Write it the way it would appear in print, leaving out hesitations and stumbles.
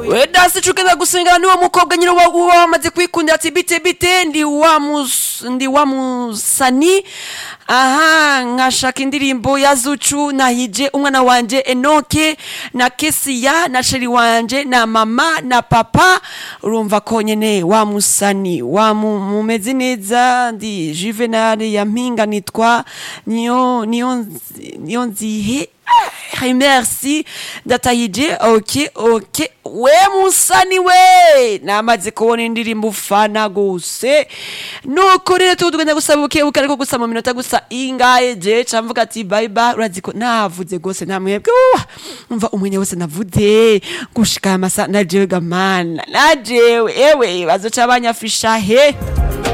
weda si cugenda gusengana niwo mukobwa nyine wamaze kwikundira ati bite ndi wa musani aha nkashaka indirimbo ya Zuchu nahije umwana wanje Enoke na Kesia na sheri wanje na mama na papa urumva ko nyene wa musani wa mumeze neza ndi Juvenal ya mpinga nitwa niyo nzihe merci datayije okay we musani we namaze kubona indirimbo ufana gose nuko rero tugenda gusaba buke ariko gusa mu minota gusa ingaye je camvuga ati bye bye uraziko navuze gose namwebwe umva umwenye wese navuze gushika amasa najewe gamana najewe ewe bazoca banyafisha he